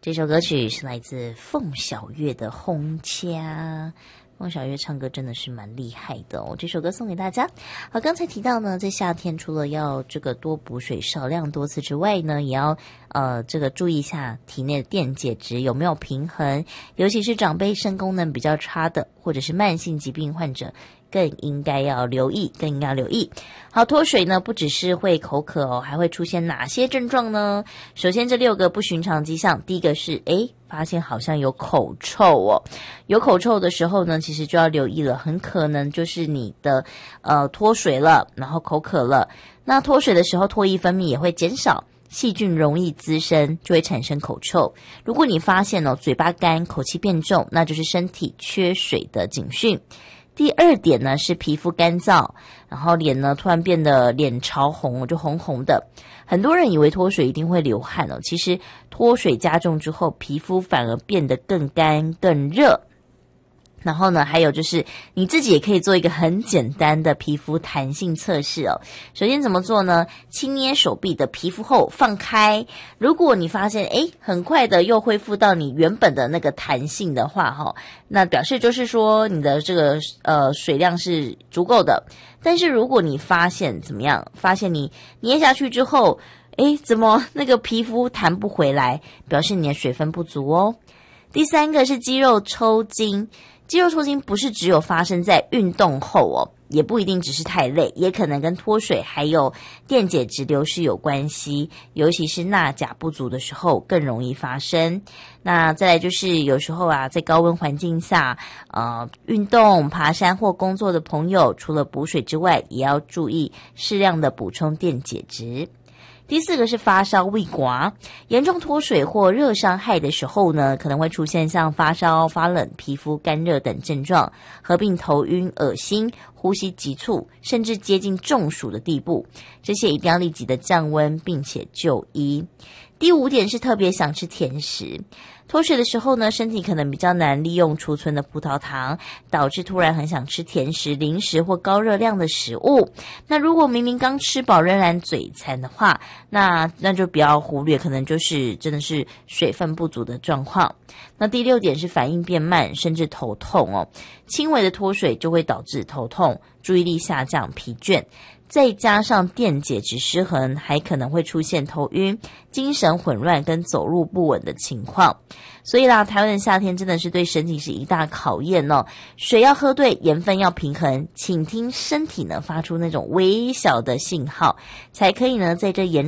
这首歌曲是来自凤小岳的《轰家》。凤小岳唱歌真的是蛮厉害的哦，这首歌送给大家。好，刚才提到呢，在夏天除了要这个多补水、少量多次之外呢，也要这个注意一下体内的电解质有没有平衡，尤其是长辈肾功能比较差的，或者是慢性疾病患者。更应该要留意。好，脱水呢不只是会口渴哦，还会出现哪些症状呢？首先这6个不寻常迹象，第一个是发现好像有口臭哦。有口臭的时候呢，其实就要留意了，很可能就是你的脱水了，然后口渴了。那脱水的时候唾液分泌也会减少，细菌容易滋生，就会产生口臭。如果你发现嘴巴干、口气变重，那就是身体缺水的警讯。第2点呢是皮肤干燥，然后脸呢突然变得脸潮红，就红红的。很多人以为脱水一定会流汗哦，其实脱水加重之后，皮肤反而变得更干更热。然后呢，还有就是你自己也可以做一个很简单的皮肤弹性测试哦。首先怎么做呢？轻捏手臂的皮肤后放开，如果你发现很快的又恢复到你原本的那个弹性的话那表示就是说你的这个水量是足够的。但是如果你发现怎么样？发现你捏下去之后怎么那个皮肤弹不回来，表示你的水分不足哦。第3个是肌肉抽筋。肌肉抽筋不是只有发生在运动后哦，也不一定只是太累，也可能跟脱水还有电解质流失有关系，尤其是钠钾不足的时候更容易发生。那再来就是有时候在高温环境下运动、爬山或工作的朋友，除了补水之外，也要注意适量的补充电解质。第4个是发烧、胃刮，严重脱水或热伤害的时候呢，可能会出现像发烧、发冷、皮肤干热等症状，合并头晕、恶心、呼吸急促，甚至接近中暑的地步。这些一定要立即的降温，并且就医。第5点是特别想吃甜食。脱水的时候呢，身体可能比较难利用储存的葡萄糖，导致突然很想吃甜食、零食或高热量的食物。那如果明明刚吃饱仍然嘴馋的话，那就不要忽略，可能就是真的是水分不足的状况。那第6点是反应变慢，甚至头痛哦。轻微的脱水就会导致头痛、注意力下降、疲倦。再加上电解质失衡，还可能会出现头晕、精神混乱跟走路不稳的情况。所以啦，台湾的夏天真的是对身体是一大考验哦。水要喝对，盐分要平衡，请听身体呢发出那种微小的信号，才可以呢在这炎